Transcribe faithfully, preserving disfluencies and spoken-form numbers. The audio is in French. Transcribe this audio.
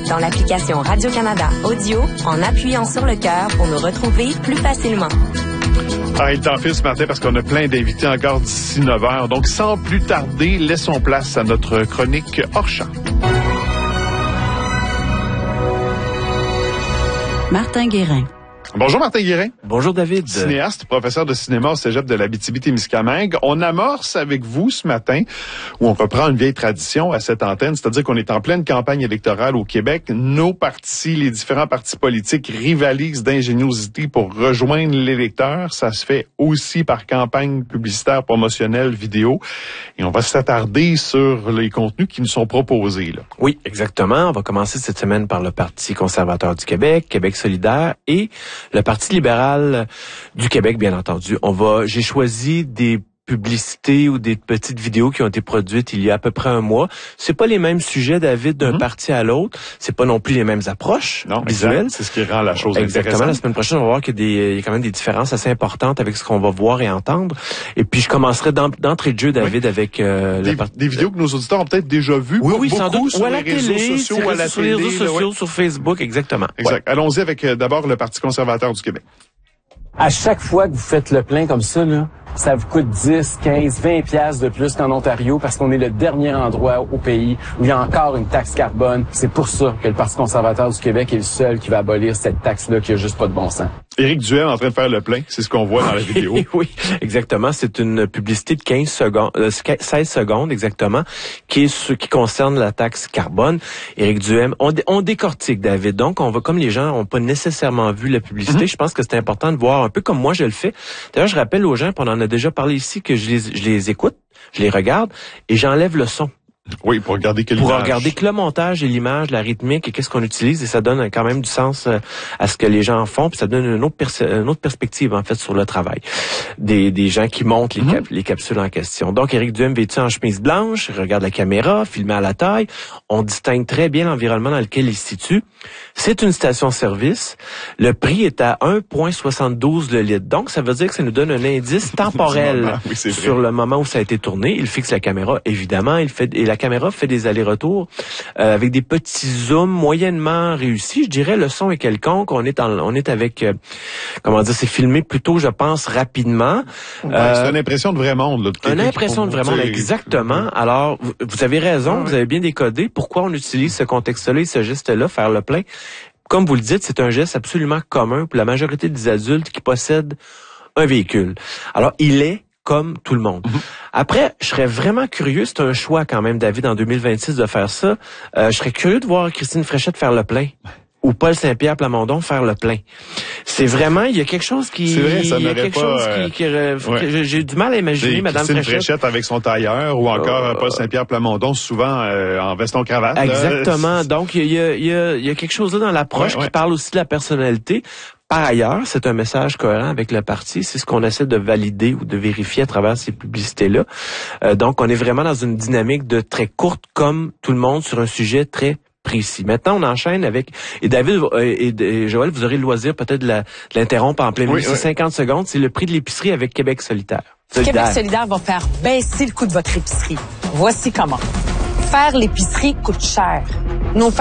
dans l'application Radio-Canada Audio en appuyant sur le cœur pour nous retrouver plus facilement. Ah, il t'en file ce matin parce qu'on a plein d'invités encore d'ici neuf heures. Donc, sans plus tarder, laissons place à notre chronique hors champ. Martin Guérin. Bonjour Martin Guérin. Bonjour David. Cinéaste, professeur de cinéma au Cégep de l'Abitibi-Témiscamingue. On amorce avec vous ce matin, où on reprend une vieille tradition à cette antenne, c'est-à-dire qu'on est en pleine campagne électorale au Québec. Nos partis, les différents partis politiques rivalisent d'ingéniosité pour rejoindre l'électeur. Ça se fait aussi par campagne publicitaire, promotionnelle, vidéo. Et on va s'attarder sur les contenus qui nous sont proposés, là. Oui, exactement. On va commencer cette semaine par le Parti conservateur du Québec, Québec solidaire et le Parti libéral du Québec, bien entendu. On va, j'ai choisi des publicités ou des petites vidéos qui ont été produites il y a à peu près un mois. C'est pas les mêmes sujets, David, d'un mm-hmm. parti à l'autre. C'est pas non plus les mêmes approches non, visuelles. Exact. C'est ce qui rend la chose Exactement. intéressante. La semaine prochaine, on va voir qu'il y a, des, il y a quand même des différences assez importantes avec ce qu'on va voir et entendre. Et puis, je commencerai d'entrée de jeu, David, oui. avec... Euh, des, le part... des vidéos que nos auditeurs ont peut-être déjà vues. Oui, oui, beaucoup sans doute. Sur ou à la les réseaux télé, sociaux, sur, ou à la sur télé, les réseaux sociaux, ouais. sur Facebook, exactement. Exact. Ouais. Allons-y avec euh, d'abord le Parti conservateur du Québec. À chaque fois que vous faites le plein comme ça, là, ça vous coûte dix, quinze, vingt piastres de plus qu'en Ontario parce qu'on est le dernier endroit au pays où il y a encore une taxe carbone. C'est pour ça que le Parti conservateur du Québec est le seul qui va abolir cette taxe-là qui a juste pas de bon sens. Éric Duhem en train de faire le plein, c'est ce qu'on voit dans la vidéo. Oui, exactement. C'est une publicité de quinze secondes, euh, seize secondes exactement, qui est ce qui concerne la taxe carbone. Éric Duhem, on, dé, on décortique, David. Donc, on va, comme les gens n'ont pas nécessairement vu la publicité, mm-hmm. je pense que c'est important de voir un peu comme moi je le fais. D'ailleurs, je rappelle aux gens, puis on en a déjà parlé ici, que je les, je les écoute, je les regarde et j'enlève le son. Oui, pour regarder que Pour l'image. regarder que le montage et l'image, la rythmique et qu'est-ce qu'on utilise, et ça donne quand même du sens à ce que les gens font, puis ça donne une autre, pers- une autre perspective en fait sur le travail des, des gens qui montent les, cap- mm-hmm. les capsules en question. Donc Éric Duhem vêtu en chemise blanche, regarde la caméra, filmé à la taille, on distingue très bien l'environnement dans lequel il se situe. C'est une station-service. Le prix est à un virgule soixante-douze le litre. Donc ça veut dire que ça nous donne un indice temporel oui, sur le moment où ça a été tourné. Il fixe la caméra, évidemment, il fait et la caméra fait des allers-retours euh, avec des petits zooms moyennement réussis. Je dirais le son est quelconque. On est en, on est avec euh, comment dire, c'est filmé plutôt, je pense, rapidement. Ouais, euh, c'est une impression de vrai monde. Là, de une impression de vrai monde, exactement. Alors, vous, vous avez raison, ouais. vous avez bien décodé. Pourquoi on utilise ce contexte-là et ce geste-là, faire le plein? Comme vous le dites, c'est un geste absolument commun pour la majorité des adultes qui possèdent un véhicule. Alors, il est comme tout le monde. Mm-hmm. Après, je serais vraiment curieux, c'est un choix quand même, David, en deux mille vingt-six de faire ça. Euh, je serais curieux de voir Christine Fréchette faire le plein. Ou Paul Saint-Pierre Plamondon faire le plein. C'est vraiment, il y a quelque chose qui... C'est vrai, ça il y a n'aurait quelque pas... chose qui... qui euh, ouais. que j'ai du mal à imaginer Des Madame Christine Fréchette. Fréchette avec son tailleur, ou encore euh, Paul Saint-Pierre Plamondon, souvent euh, en veston-cravate. Exactement. Là. Donc, il y a, il y, a, il y a quelque chose là dans l'approche ouais, ouais. qui parle aussi de la personnalité. Par ailleurs, c'est un message cohérent avec le parti. C'est ce qu'on essaie de valider ou de vérifier à travers ces publicités-là. Euh, donc, on est vraiment dans une dynamique de très courte, comme tout le monde, sur un sujet très précis. Maintenant, on enchaîne avec... Et David et, et Joël, vous aurez le loisir peut-être de, la, de l'interrompre en plein milieu. Oui, c'est oui. cinquante secondes. C'est le prix de l'épicerie avec Québec solidaire. solidaire. Québec solidaire va faire baisser le coût de votre épicerie. Voici comment. Faire l'épicerie coûte cher. Nos